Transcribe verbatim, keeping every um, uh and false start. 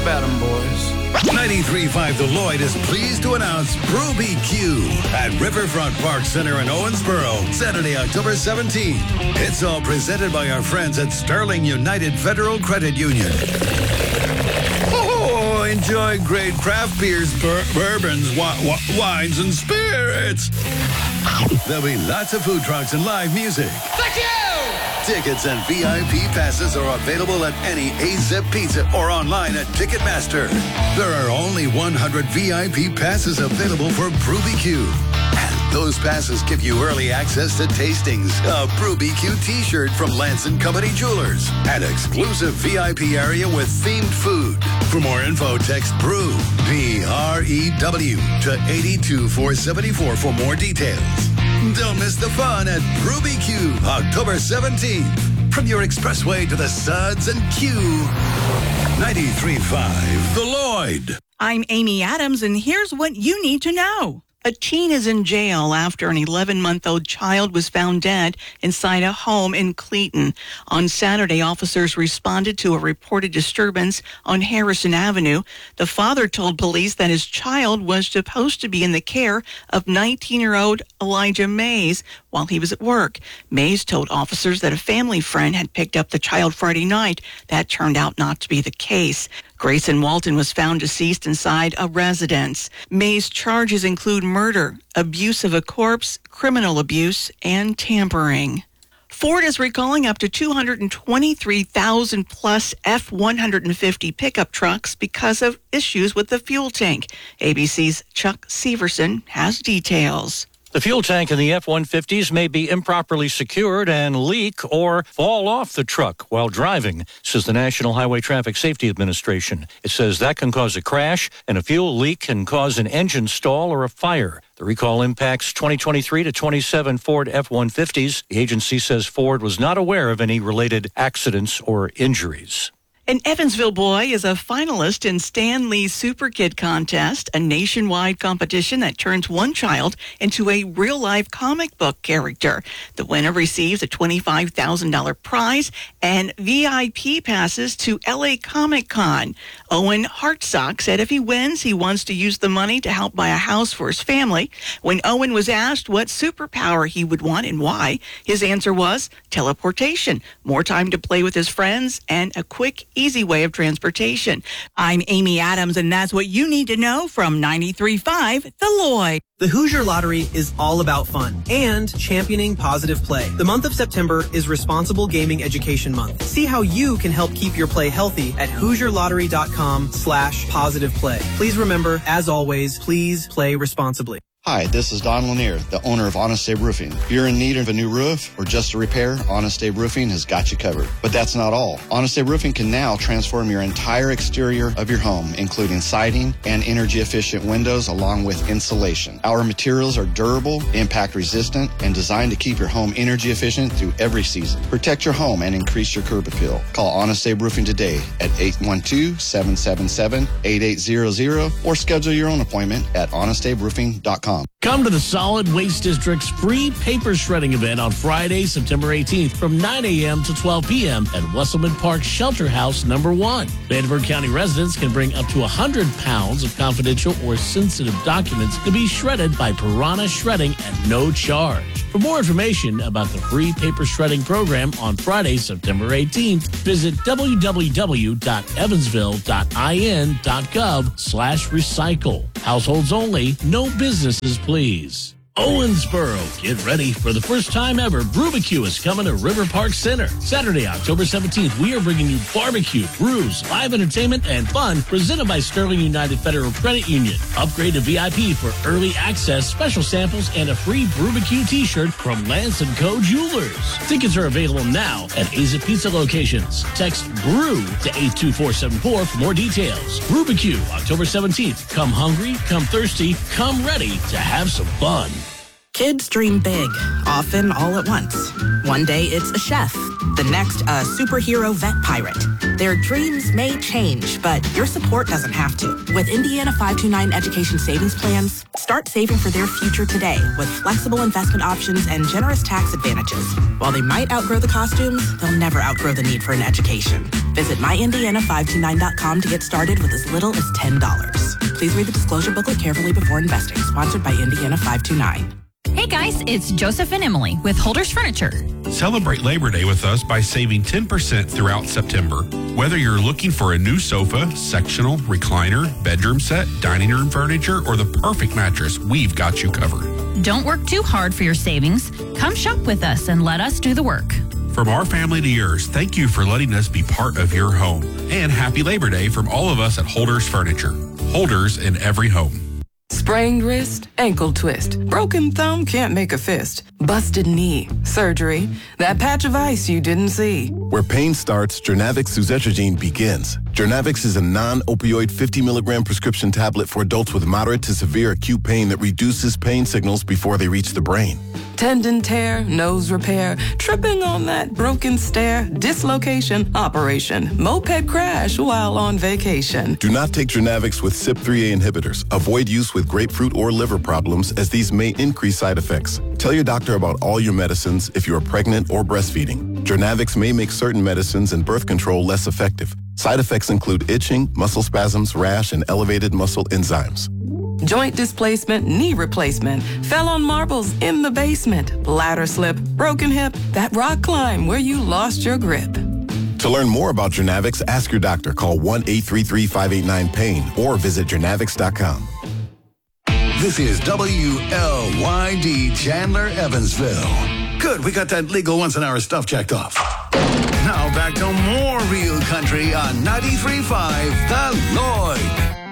about them, boys. ninety-three point five The Lloyd is pleased to announce Brew B Q at Riverfront Park Center in Owensboro, Saturday, October seventeenth. It's all presented by our friends at Sterling United Federal Credit Union. Oh, enjoy great craft beers, bur- bourbons, wi- wi- wines, and spirits. There'll be lots of food trucks and live music. Thank you! Tickets and V I P passes are available at any A-Zip Pizza or online at Ticketmaster. There are only one hundred V I P passes available for Brew B Q. And those passes give you early access to tastings, a Brew B Q t-shirt from Lance and Company Jewelers, an exclusive V I P area with themed food. For more info, text BREW, B R E W, to eight two four seven four for more details. Don't miss the fun at Brew B Q, October seventeenth. From your expressway to the Suds and Q. ninety-three point five The Lloyd. I'm Amy Adams, and here's what you need to know. A teen is in jail after an eleven-month-old child was found dead inside a home in Cleeton. On Saturday, officers responded to a reported disturbance on Harrison Avenue. The father told police that his child was supposed to be in the care of nineteen-year-old Elijah Mays while he was at work. Mays told officers that a family friend had picked up the child Friday night. That turned out not to be the case. Grayson Walton was found deceased inside a residence. Mays' charges include murder, abuse of a corpse, criminal abuse, and tampering. Ford is recalling up to two hundred twenty-three thousand plus F one fifty pickup trucks because of issues with the fuel tank. A B C's Chuck Severson has details. The fuel tank in the F one fifties may be improperly secured and leak or fall off the truck while driving, says the National Highway Traffic Safety Administration. It says that can cause a crash, and a fuel leak can cause an engine stall or a fire. The recall impacts twenty twenty-three to twenty-seven Ford F one fifties. The agency says Ford was not aware of any related accidents or injuries. An Evansville boy is a finalist in Stan Lee's Super Kid Contest, a nationwide competition that turns one child into a real-life comic book character. The winner receives a twenty-five thousand dollars prize and V I P passes to L A Comic Con. Owen Hartsock said if he wins, he wants to use the money to help buy a house for his family. When Owen was asked what superpower he would want and why, his answer was teleportation, more time to play with his friends, and a quick, easy way of transportation. I'm Amy Adams, and that's what you need to know from ninety-three point five The Lloyd. The Hoosier Lottery is all about fun and championing positive play. The month of September is Responsible Gaming Education Month. See how you can help keep your play healthy at HoosierLottery.com slash positive play. Please remember, as always, please play responsibly. Hi, this is Don Lanier, the owner of Honest Abe Roofing. If you're in need of a new roof or just a repair, Honest Abe Roofing has got you covered. But that's not all. Honest Abe Roofing can now transform your entire exterior of your home, including siding and energy-efficient windows along with insulation. Our materials are durable, impact-resistant, and designed to keep your home energy-efficient through every season. Protect your home and increase your curb appeal. Call Honest Abe Roofing today at eight one two, seven seven seven, eight eight zero zero or schedule your own appointment at honest abe roofing dot com. Come to the Solid Waste District's free paper shredding event on Friday, September eighteenth from nine a.m. to twelve p.m. at Wesselman Park Shelter House number one. Vanderbilt County residents can bring up to one hundred pounds of confidential or sensitive documents to be shredded by Piranha Shredding at no charge. For more information about the free paper shredding program on Friday, September eighteenth, visit w w w dot evansville dot i n dot gov slash recycle. Households only, no businesses, please. Owensboro, get ready for the first time ever. Brew B Q is coming to River Park Center. Saturday, October seventeenth, we are bringing you barbecue, brews, live entertainment, and fun presented by Sterling United Federal Credit Union. Upgrade to V I P for early access, special samples, and a free Brew B Q t-shirt from Lance and Co. Jewelers. Tickets are available now at A-Zip Pizza locations. Text BREW to eight two four seven four for more details. Brew B Q, October seventeenth. Come hungry, come thirsty, come ready to have some fun. Kids dream big, often all at once. One day it's a chef. The next, a superhero vet pirate. Their dreams may change, but your support doesn't have to. With Indiana five two nine Education Savings Plans, start saving for their future today with flexible investment options and generous tax advantages. While they might outgrow the costumes, they'll never outgrow the need for an education. Visit my indiana five two nine dot com to get started with as little as ten dollars. Please read the disclosure booklet carefully before investing. Sponsored by Indiana five two nine. Hey guys, it's Joseph and Emily with Holders Furniture. Celebrate Labor Day with us by saving ten percent throughout September. Whether you're looking for a new sofa, sectional, recliner, bedroom set, dining room furniture, or the perfect mattress, we've got you covered. Don't work too hard for your savings. Come shop with us and let us do the work. From our family to yours, thank you for letting us be part of your home. And happy Labor Day from all of us at Holders Furniture. Holders in every home. Sprained wrist, ankle twist, broken thumb, can't make a fist, busted knee, surgery, that patch of ice you didn't see. Where pain starts, Jernavix suzetrigine begins. Jernavix is a non-opioid fifty milligram prescription tablet for adults with moderate to severe acute pain that reduces pain signals before they reach the brain. Tendon tear, nose repair, tripping on that broken stair, dislocation, operation, moped crash while on vacation. Do not take Jernavix with C Y P three A inhibitors. Avoid use with grapefruit or liver problems as these may increase side effects. Tell your doctor about all your medicines if you are pregnant or breastfeeding. Jernavix may make certain medicines and birth control less effective. Side effects include itching, muscle spasms, rash, and elevated muscle enzymes. Joint displacement, knee replacement, fell on marbles in the basement, ladder slip, broken hip, that rock climb where you lost your grip. To learn more about Jernavix, ask your doctor. Call one eight three three, five eight nine, pain or visit jernavix dot com. This is W L Y D Chandler, Evansville. Good, we got that legal once an hour stuff checked off. Now back to more real country on ninety-three point five The Lloyd.